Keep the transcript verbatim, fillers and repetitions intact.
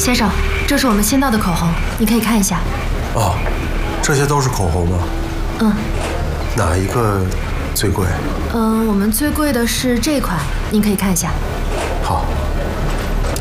先生，这是我们新到的口红，你可以看一下。 哦，这些都是口红吗？ 嗯。 哪一个最贵？ 嗯，我们最贵的是这款，您可以看一下。 好。